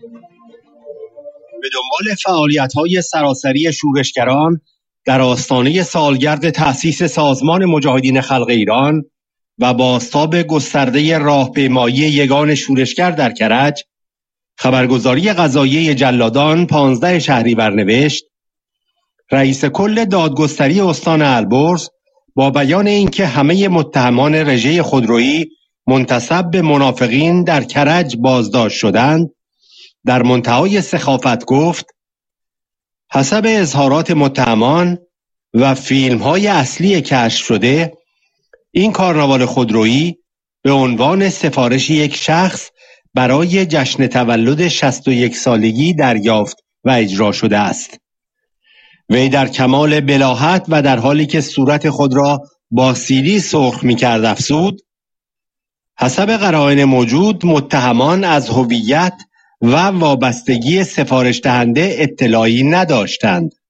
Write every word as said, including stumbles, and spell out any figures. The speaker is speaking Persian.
به دنبال فعالیت‌های سراسری شورشگران در آستانه سالگرد تأسیس سازمان مجاهدین خلق ایران و بازتاب گسترده راهپیمایی یگان شورشگر در کرج، خبرگزاری قضاییه جلادان پانزده شهریور نوشت: رئیس کل دادگستری استان البرز با بیان اینکه همه متهمان رژه خودرویی منتسب به منافقین در کرج بازداشت شدند، در منتهای سخافت گفت: حسب اظهارات متهمان و فیلم‌های اصلی کشف شده، این کارناوال خودرویی به عنوان سفارش یک شخص برای جشن تولد شصت و یک سالگی دریافت و اجرا شده است. وی در کمال بلاهت و در حالی که صورت خود را با سیلی سرخ می‌کرد افزود: حسب قرائن موجود متهمان از هویت و وابستگی سفارش دهنده اطلاعی نداشتند.